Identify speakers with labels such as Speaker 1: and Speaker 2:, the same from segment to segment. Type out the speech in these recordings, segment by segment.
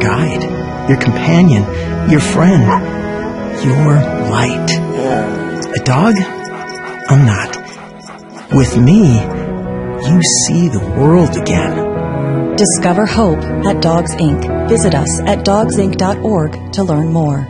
Speaker 1: guide, your companion, your friend, your light. A dog? I'm not. With me, you see the world again.
Speaker 2: Discover hope at Dogs Inc. Visit us at dogsinc.org to learn more.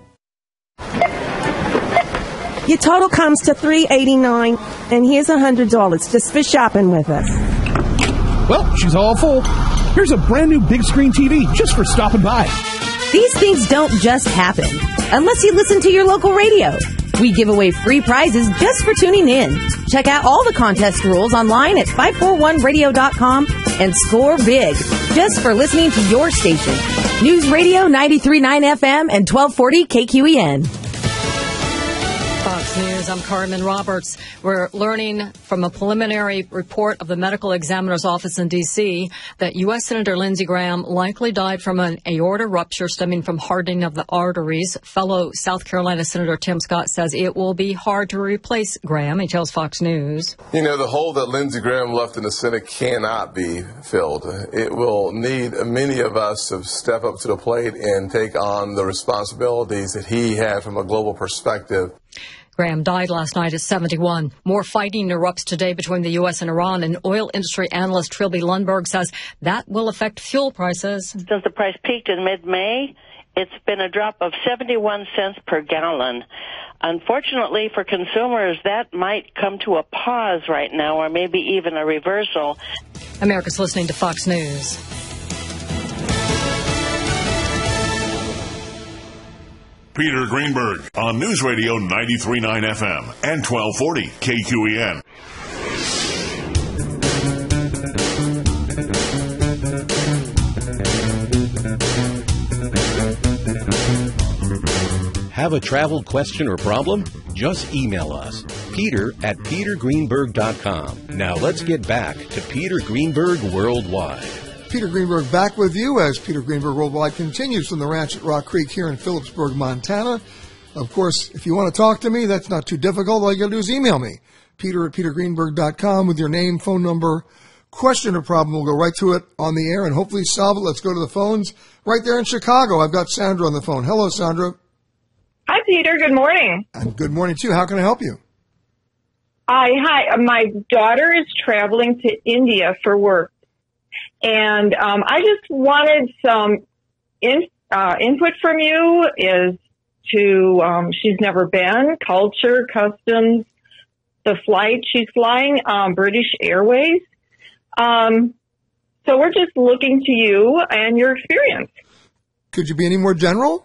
Speaker 3: Your total comes to $389, and here's $100 just for shopping with us.
Speaker 4: Well, she's all full. Here's a brand new big screen TV just for stopping by.
Speaker 5: These things don't just happen unless you listen to your local radio. We give away free prizes just for tuning in. Check out all the contest rules online at 541radio.com and score big just for listening to your station. News Radio 93.9 FM and 1240 KQEN.
Speaker 6: Fox News, I'm Carmen Roberts. We're learning from a preliminary report of the medical examiner's office in D.C. that U.S. Senator Lindsey Graham likely died from an aorta rupture stemming from hardening of the arteries. Fellow South Carolina Senator Tim Scott says it will be hard to replace Graham. He tells Fox News.
Speaker 7: You know, the hole that Lindsey Graham left in the Senate cannot be filled. It will need many of us to step up to the plate and take on the responsibilities that he had from a global perspective.
Speaker 6: Graham died last night at 71. More fighting erupts today between the U.S. and Iran, and oil industry analyst Trilby Lundberg says that will affect fuel prices.
Speaker 8: Since the price peaked in mid-May, it's been a drop of 71 cents per gallon. Unfortunately for consumers, that might come to a pause right now, or maybe even a reversal.
Speaker 6: America's listening to Fox News.
Speaker 9: Peter Greenberg on News Radio 93.9 FM and 1240 KQEN.
Speaker 10: Have a travel question or problem? Just email us, peter@petergreenberg.com. Now let's get back to Peter Greenberg Worldwide.
Speaker 11: Peter Greenberg back with you as Peter Greenberg Worldwide continues from the ranch at Rock Creek here in Phillipsburg, Montana. Of course, if you want to talk to me, that's not too difficult. All you got to do is email me, peter@petergreenberg.com, with your name, phone number, question or problem. We'll go right to it on the air and hopefully solve it. Let's go to the phones right there in Chicago. I've got Sandra on the phone. Hello, Sandra.
Speaker 12: Hi, Peter. Good morning.
Speaker 11: And good morning, too. How can I help you?
Speaker 12: Hi. My daughter is traveling to India for work. And I just wanted some input from you as to she's never been, culture, customs, the flight she's flying, British Airways. So we're just looking to you and your experience.
Speaker 11: Could you be any more general?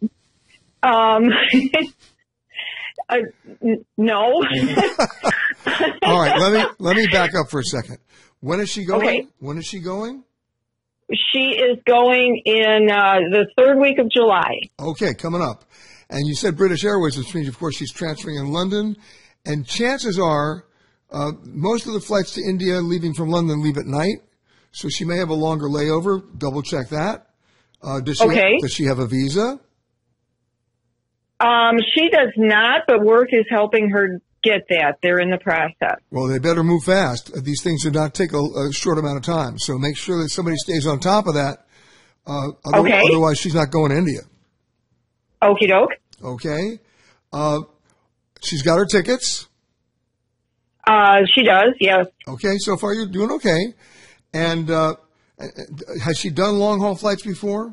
Speaker 12: No.
Speaker 11: All right, let me back up for a second. When is she going?
Speaker 12: Okay.
Speaker 11: When is she going?
Speaker 12: She is going in the third week of July.
Speaker 11: Okay, coming up. And you said British Airways, which means, of course, she's transferring in London. And chances are most of the flights to India leaving from London leave at night. So she may have a longer layover. Double check that. Does she have a visa?
Speaker 12: She does not, but work is helping her get that. They're in the process.
Speaker 11: Well, they better move fast. These things do not take a short amount of time. So make sure that somebody stays on top of that. Otherwise, she's not going to India.
Speaker 12: Okie doke.
Speaker 11: Okay. She's got her tickets.
Speaker 12: She does, yes.
Speaker 11: Okay, so far you're doing okay. And has she done long-haul flights before?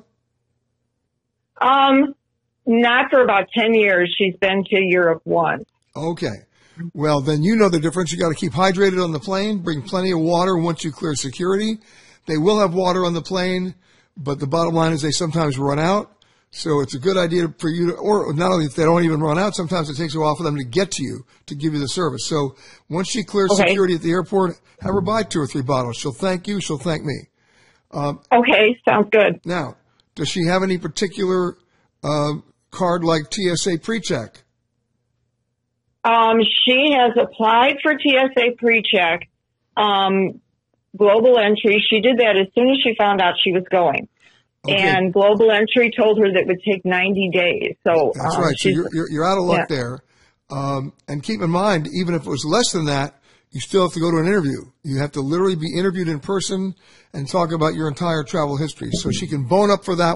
Speaker 12: Not for about 10 years. She's been to Europe once.
Speaker 11: Okay. Well, then you know the difference. You got to keep hydrated on the plane. Bring plenty of water once you clear security. They will have water on the plane, but the bottom line is they sometimes run out. So it's a good idea for you to, or not only if they don't even run out, sometimes it takes a while for them to get to you to give you the service. So once she clears security at the airport, have her buy 2 or 3 bottles. She'll thank you. She'll thank me.
Speaker 12: Okay, sounds good.
Speaker 11: Now, does she have any particular card like TSA PreCheck?
Speaker 12: She has applied for TSA PreCheck, Global Entry. She did that as soon as she found out she was going. Okay. And Global Entry told her that it would take 90 days. So
Speaker 11: that's right. So you're out of luck there. And keep in mind, even if it was less than that, you still have to go to an interview. You have to literally be interviewed in person and talk about your entire travel history. So she can bone up for that